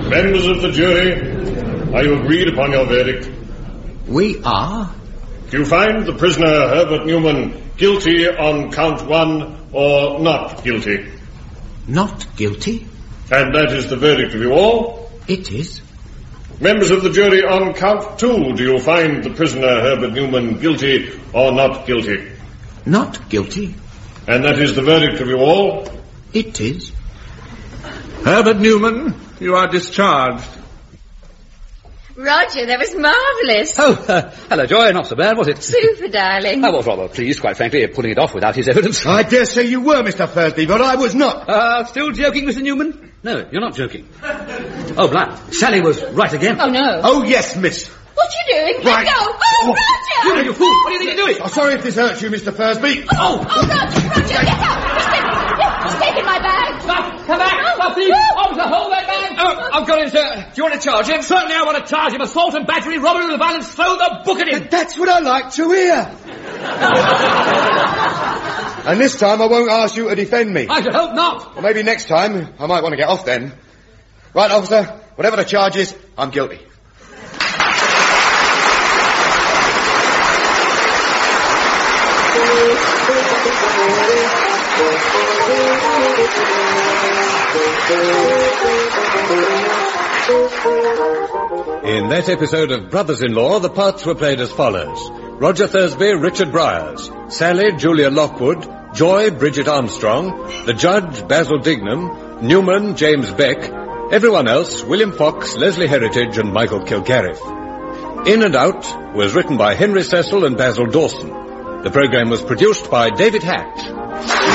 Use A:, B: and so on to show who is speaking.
A: Members of the jury, are you agreed upon your verdict?
B: We are.
A: Do you find the prisoner Herbert Newman guilty on count 1 or not guilty?
B: Not guilty.
A: And that is the verdict of you all?
B: It is.
A: Members of the jury, on count 2, do you find the prisoner Herbert Newman guilty or not guilty?
B: Not guilty.
A: And that is the verdict of you all?
B: It is.
C: Herbert Newman, you are discharged.
D: Roger, that was marvellous.
E: Oh, hello, Joy. Not so bad, was it?
D: Super, darling.
E: I was rather pleased, quite frankly, pulling it off without his evidence.
F: I dare say you were, Mr. Thursby, but I was not.
E: Still joking, Mr. Newman? No, you're not joking. Oh, blood. Sally was right again.
D: Oh, no.
F: Oh, yes, miss.
D: What you doing?
F: Right.
D: Let go. Oh, Roger!
E: You fool! What do you think you're doing?
F: I'm sorry if this hurts you, Mr. Thursby.
D: Oh, Roger, get out! He's taking my bag.
E: Stop! Come back! Stop, please! Officer, hold that man! Oh, I've got him, sir. Do you want to charge him? Certainly I want to charge him. Assault and battery, robbery with violence. Throw the book at him!
F: That's what I like to hear. And this time I won't ask you to defend me.
E: I should hope not.
F: Or maybe next time I might want to get off then. Right, officer, whatever the charge is, I'm guilty.
G: In that episode of Brothers-in-Law, the parts were played as follows. Roger Thursby, Richard Bryars. Sally, Julia Lockwood. Joy, Bridget Armstrong. The Judge, Basil Dignam. Newman, James Beck. Everyone else, William Fox, Leslie Heritage and Michael Kilgareth. In and Out was written by Henry Cecil and Basil Dawson. The programme was produced by David Hatch.